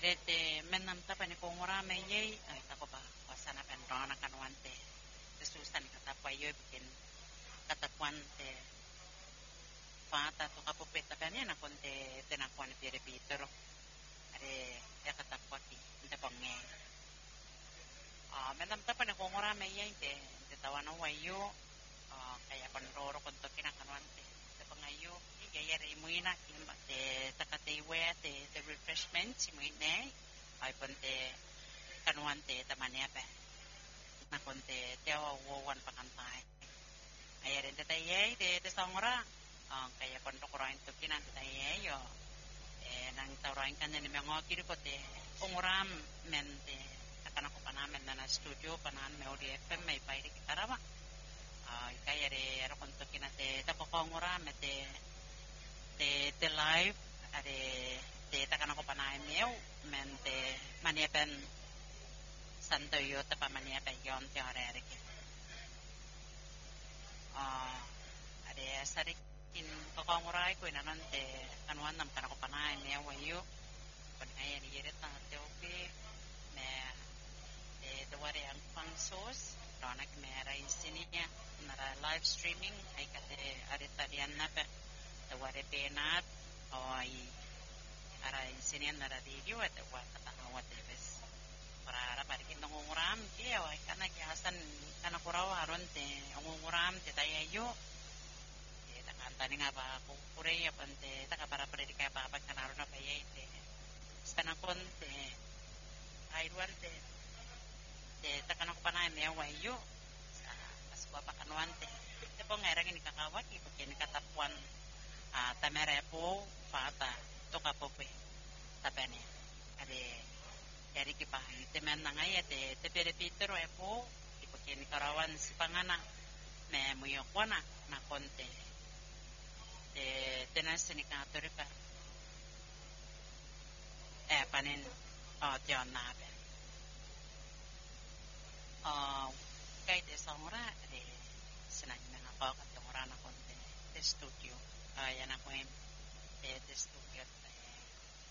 te menam tapa ni kongora me yei ay tako ba wasana pen rona kanwante te susan kata pa yo bikin kata kuante fata to kapo peta pen na konte te na kuan pere pitero are ya kata paki te pange menam tapa ni kongora me yei te tawana wayo kaya kon roro kon to kinakanwante te pangayo ya remuina kimba te takate we te refreshment simuine ay ponte kanuante tamania pe na konte te wo wan pakantai ay ren te ye te songora kaya kon to korain to kinan te ye yo nang taurain kan ni mengo kiri ko te ongoram mente akana ko panamen na studio panan me odi fm mai pai di kitarawa kaya re kon to kinate ta ko ongoram te live ade te takana ko panay meu men te maniepen santo yo te pamaniepen yon te arere ke ade sarik in pakanguray ko inanon te kanuan nam kana ko panay meu wayo panay ni yeret na te oke me te ware ang pangsos ronak mera insininya nara live streaming ay kate arita diyan na pe te ware penat ay ara insinian nara radio at kata awat bes para parikin ngunguram ke ay kana kiasan kana kuraw aron te ngunguram te tayayo te takanta ni nga ba ko kureya pante taka para predika pa kanaro na payay te stana konte ay te takana ko panay me wayo sa aswa pa kanuante te po ngairang ni kakawaki pagkin katapuan tamerepo fata to kapope tapene ade dari kipahi temen nangai te pere pitero epo ipakin karawan si pangana me muyo kwana na konte te tenas ni katorika panen tion na be kay te sangora de senang na pa ka tongora na konte te studio yana ko te studio